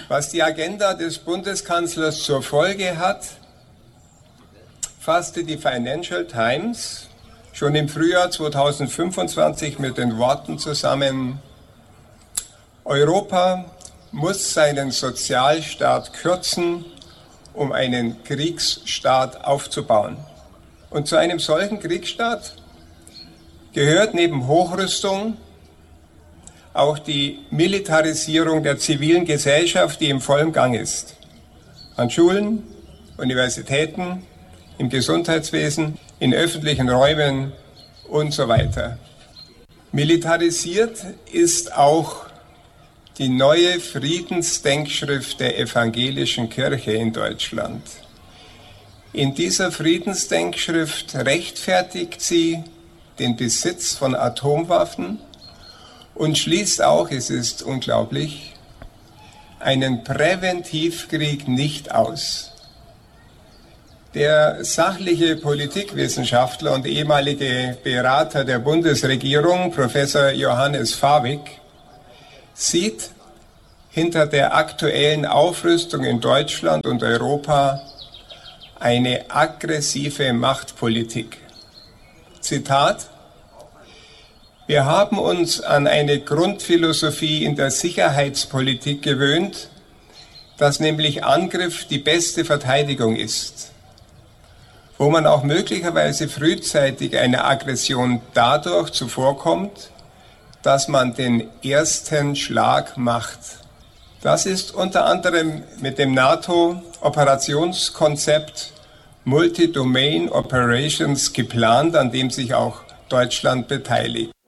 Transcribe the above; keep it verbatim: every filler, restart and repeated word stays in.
Was die Agenda des Bundeskanzlers zur Folge hat, fasste die Financial Times schon im Frühjahr zweitausendfünfundzwanzig mit den Worten zusammen: Europa muss seinen Sozialstaat kürzen, um einen Kriegsstaat aufzubauen. Und zu einem solchen Kriegsstaat gehört neben Hochrüstung auch die Militarisierung der zivilen Gesellschaft, die im vollen Gang ist. An Schulen, Universitäten, im Gesundheitswesen, in öffentlichen Räumen und so weiter. Militarisiert ist auch die neue Friedensdenkschrift der evangelischen Kirche in Deutschland. In dieser Friedensdenkschrift rechtfertigt sie den Besitz von Atomwaffen und schließt auch, es ist unglaublich, einen Präventivkrieg nicht aus. Der sachliche Politikwissenschaftler und ehemalige Berater der Bundesregierung, Professor Johannes Fawig, sieht hinter der aktuellen Aufrüstung in Deutschland und Europa eine aggressive Machtpolitik. Zitat: Wir haben uns an eine Grundphilosophie in der Sicherheitspolitik gewöhnt, dass nämlich Angriff die beste Verteidigung ist, wo man auch möglicherweise frühzeitig einer Aggression dadurch zuvorkommt, dass man den ersten Schlag macht. Das ist unter anderem mit dem NATO-Operationskonzept Multi-Domain Operations geplant, an dem sich auch Deutschland beteiligt.